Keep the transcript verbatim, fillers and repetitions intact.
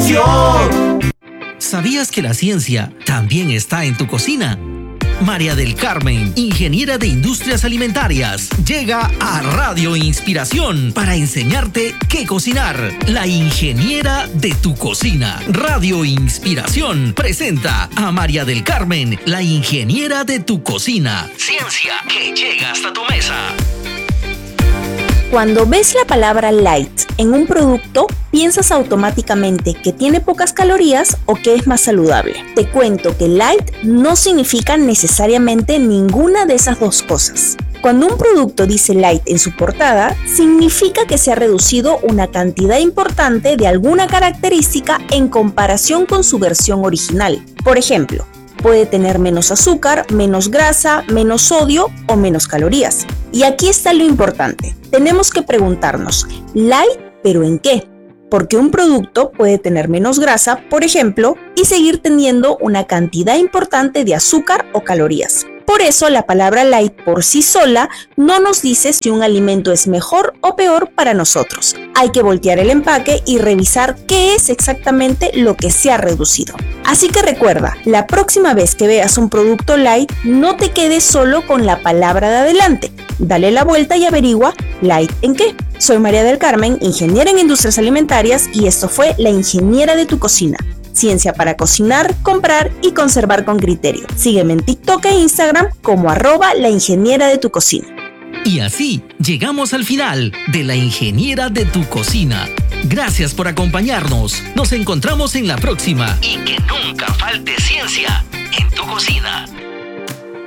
inspiración. ¿Sabías que la ciencia también está en tu cocina? María del Carmen, ingeniera de industrias alimentarias, llega a Radio Inspiración para enseñarte qué cocinar. La ingeniera de tu cocina. Radio Inspiración presenta a María del Carmen, la ingeniera de tu cocina. Ciencia que llega hasta tu mesa. Cuando ves la palabra light en un producto, piensas automáticamente que tiene pocas calorías o que es más saludable. Te cuento que light no significa necesariamente ninguna de esas dos cosas. Cuando un producto dice light en su portada, significa que se ha reducido una cantidad importante de alguna característica en comparación con su versión original. Por ejemplo, puede tener menos azúcar, menos grasa, menos sodio o menos calorías. Y aquí está lo importante. Tenemos que preguntarnos, ¿light, pero en qué? Porque un producto puede tener menos grasa, por ejemplo, y seguir teniendo una cantidad importante de azúcar o calorías. Por eso la palabra light por sí sola no nos dice si un alimento es mejor o peor para nosotros. Hay que voltear el empaque y revisar qué es exactamente lo que se ha reducido. Así que recuerda, la próxima vez que veas un producto light, no te quedes solo con la palabra de adelante. Dale la vuelta y averigua light en qué. Soy María del Carmen, ingeniera en industrias alimentarias, y esto fue La Ingeniera de tu Cocina. Ciencia para cocinar, comprar y conservar con criterio. Sígueme en TikTok e Instagram como arroba la ingeniera de tu cocina. Y así llegamos al final de La Ingeniera de tu Cocina. Gracias por acompañarnos. Nos encontramos en la próxima. Y que nunca falte ciencia en tu cocina.